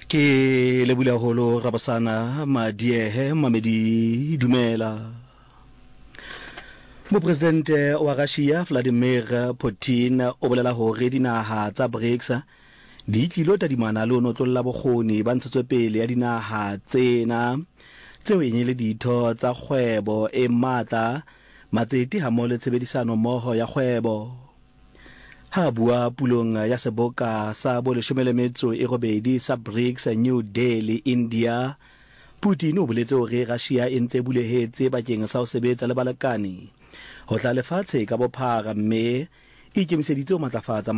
Ke lebula holo Rabasana Madiehe Mamedi Dumela. Mopresidente wa Russia Vladimir Putin o bolela hore dinaha tsa BRICS di tlilo tadimana le no tlolla bokgoni ba ntshetsopele ya dinaha tsena tseo e nyele ditho tsa kgwebo e matla matsete ha mo le tshebedisano mmoho ya kgwebo. Ha bua pulong ya seboka sa bo18 sa BRICS New Delhi, India, Putin o boletse hore Russia e ntse bulehetse bakeng sa ho sebetsa le balekane ho tla lefatshe ka bophara mme e ikemiseditse ho matlafatsa